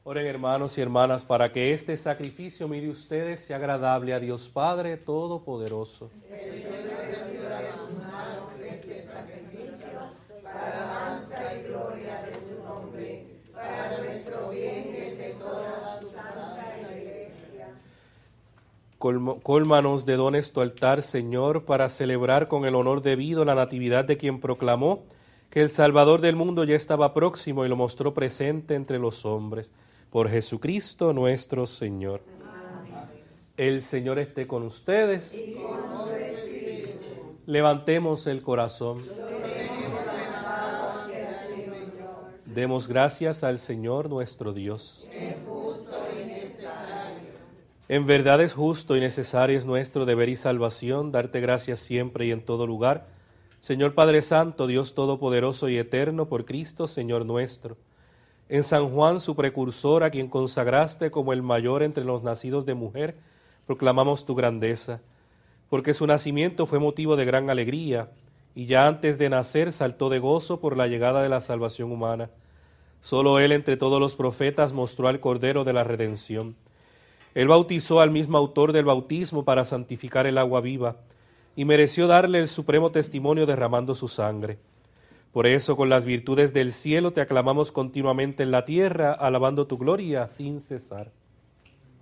Oren, hermanos y hermanas, para que este sacrificio mío de ustedes sea agradable a Dios Padre Todopoderoso. El Señor reciba de sus manos este sacrificio para alabanza y gloria de su nombre, para nuestro bien y el de toda su santa Iglesia. Cólmanos de dones tu altar, Señor, para celebrar con el honor debido la natividad de quien proclamó que el Salvador del mundo ya estaba próximo y lo mostró presente entre los hombres. Por Jesucristo nuestro Señor. Amén. El Señor esté con ustedes. Y con tu espíritu. Levantemos el corazón. Lo tenemos levantado hacia el Señor. Demos gracias al Señor nuestro Dios. Es justo y necesario. En verdad es justo y necesario, es nuestro deber y salvación, darte gracias siempre y en todo lugar. Señor Padre Santo, Dios Todopoderoso y Eterno, por Cristo, Señor nuestro. En San Juan, su precursor, a quien consagraste como el mayor entre los nacidos de mujer, proclamamos tu grandeza, porque su nacimiento fue motivo de gran alegría, y ya antes de nacer saltó de gozo por la llegada de la salvación humana. Solo él entre todos los profetas mostró al Cordero de la Redención. Él bautizó al mismo autor del bautismo para santificar el agua viva, y mereció darle el supremo testimonio derramando su sangre. Por eso, con las virtudes del cielo, te aclamamos continuamente en la tierra, alabando tu gloria sin cesar.